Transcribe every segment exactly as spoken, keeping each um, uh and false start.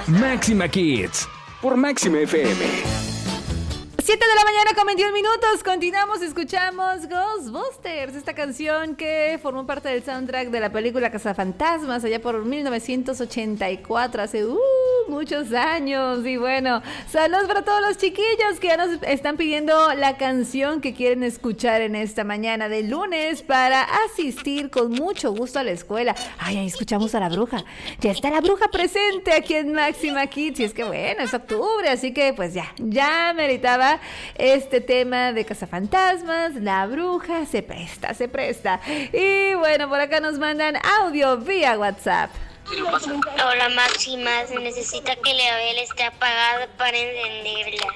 Máxima Kids por Máxima F M. siete de la mañana con veintiún minutos, continuamos, escuchamos Ghostbusters, esta canción que formó parte del soundtrack de la película Cazafantasmas allá por mil novecientos ochenta y cuatro, hace uh, muchos años. Y bueno, saludos para todos los chiquillos que ya nos están pidiendo la canción que quieren escuchar en esta mañana de lunes para asistir con mucho gusto a la escuela. Ay, ahí escuchamos a la bruja, ya está la bruja presente aquí en Máxima Kids, y es que bueno, es octubre, así que pues ya, ya meritaba este tema de Cazafantasmas. La bruja se presta, se presta. Y bueno, por acá nos mandan audio vía WhatsApp. Hola Máxima, se necesita que la vela esté apagada para encenderla.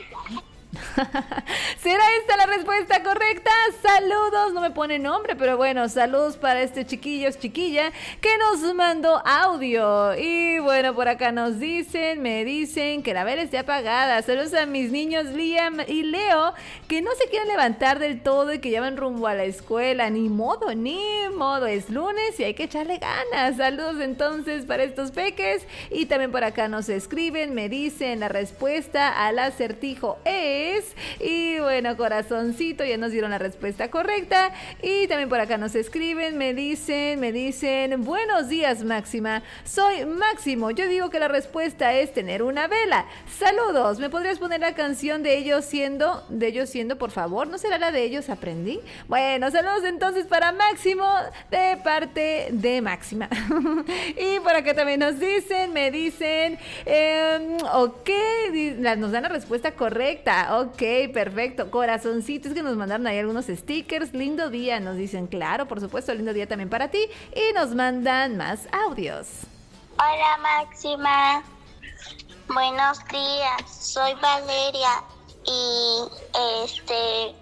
¿Será esta la respuesta correcta? Saludos, no me pone nombre, pero bueno, saludos para este chiquillo, chiquilla que nos mandó audio. Y bueno, por acá nos dicen, me dicen que la vela esté apagada. Saludos a mis niños Liam y Leo, que no se quieren levantar del todo y que ya van rumbo a la escuela. Ni modo, ni modo, es lunes y hay que echarle ganas. Saludos entonces para estos peques. Y también por acá nos escriben, me dicen la respuesta al acertijo es... Y bueno, corazoncito, ya nos dieron la respuesta correcta. Y también por acá nos escriben, me dicen, me dicen, buenos días Máxima, soy Máximo, yo digo que la respuesta es tener una vela. Saludos, ¿me podrías poner la canción de ellos siendo, de ellos siendo, por favor? ¿No será la de ellos aprendí? Bueno, saludos entonces para Máximo de parte de Máxima. Y por acá también nos dicen, me dicen, eh, ok, nos dan la respuesta correcta. Ok, perfecto, corazoncito, es que nos mandaron ahí algunos stickers. Lindo día, nos dicen, claro, por supuesto, lindo día también para ti. Y nos mandan más audios. Hola Máxima, buenos días, soy Valeria y este,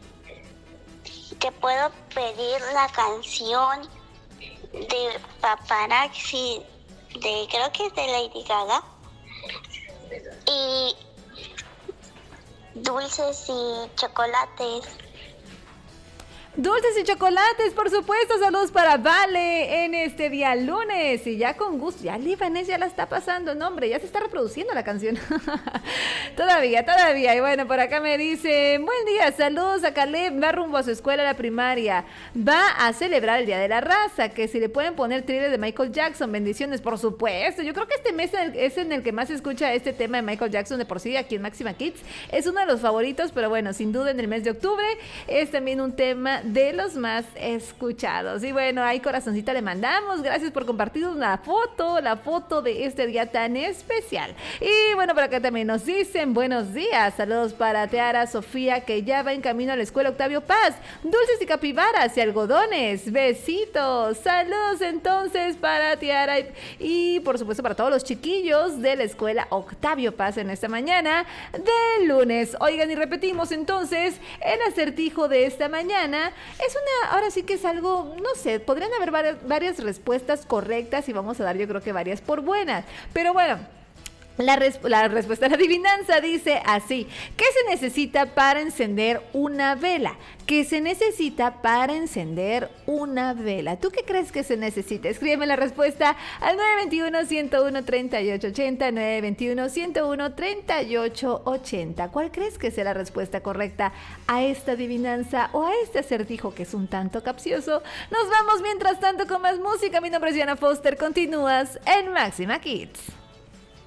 te puedo pedir la canción de Paparazzi, de, creo que es de Lady Gaga, y dulces y chocolates. Dulces y chocolates, por supuesto, saludos para Vale en este día lunes. Y ya con gusto, ya Libanés ya la está pasando, no hombre, ya se está reproduciendo la canción. Todavía, todavía. Y bueno, por acá me dicen, buen día, saludos a Caleb, va rumbo a su escuela, la primaria. Va a celebrar el Día de la Raza, que si le pueden poner thriller de Michael Jackson, bendiciones, por supuesto. Yo creo que este mes es en el que más se escucha este tema de Michael Jackson de por sí, aquí en Máxima Kids. Es uno de los favoritos, pero bueno, sin duda en el mes de octubre es también un tema de los más escuchados. Y bueno, ahí corazoncita le mandamos, gracias por compartirnos la foto, la foto de este día tan especial. Y bueno, por acá también nos dicen, buenos días, saludos para Teara Sofía, que ya va en camino a la escuela Octavio Paz, dulces y capibaras y algodones, besitos, saludos entonces para Teara y, y por supuesto para todos los chiquillos de la escuela Octavio Paz en esta mañana de lunes. Oigan, y repetimos entonces el acertijo de esta mañana. Es una, ahora sí que es algo, no sé, podrían haber varias, varias respuestas correctas y vamos a dar yo creo que varias por buenas, pero bueno. La, res- la respuesta a la adivinanza dice así: ¿qué se necesita para encender una vela? ¿Qué se necesita para encender una vela? ¿Tú qué crees que se necesita? Escríbeme la respuesta al nueve dos uno, uno uno, tres ocho ocho cero, nueve dos uno, uno uno, tres ocho ocho cero. ¿Cuál crees que sea la respuesta correcta a esta adivinanza o a este acertijo que es un tanto capcioso? Nos vamos mientras tanto con más música. Mi nombre es Diana Foster. Continúas en Máxima Kids.